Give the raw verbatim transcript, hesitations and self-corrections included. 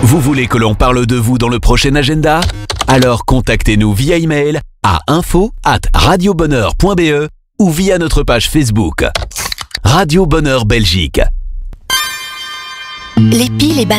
Vous voulez que l'on parle de vous dans le prochain agenda? Alors contactez-nous via email à info arobase radiobonheur point b e ou via notre page Facebook. Radio Bonheur Belgique. Les piles et